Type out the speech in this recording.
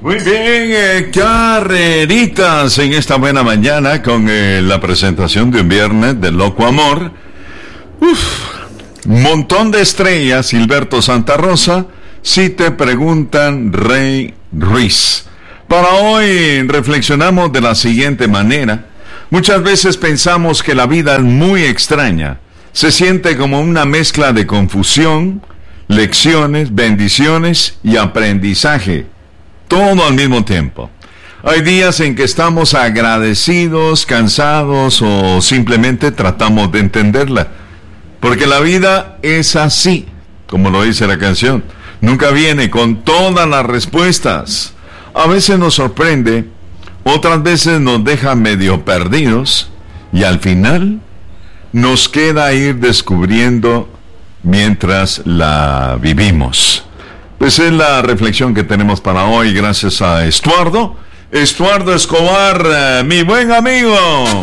Muy bien, carreritas en esta buena mañana con la presentación de un viernes de Loco Amor. Montón de estrellas, Gilberto Santa Rosa. Si te preguntan, Rey Ruiz. Para hoy reflexionamos de la siguiente manera. Muchas veces pensamos que la vida es muy extraña. Se siente como una mezcla de confusión, lecciones, bendiciones y aprendizaje. Todo al mismo tiempo. Hay días en que estamos agradecidos, cansados o simplemente tratamos de entenderla. Porque la vida es así, como lo dice la canción. Nunca viene con todas las respuestas. A veces nos sorprende, otras veces nos deja medio perdidos y al final nos queda ir descubriendo mientras la vivimos. Pues es la reflexión que tenemos para hoy gracias a Estuardo Escobar, mi buen amigo.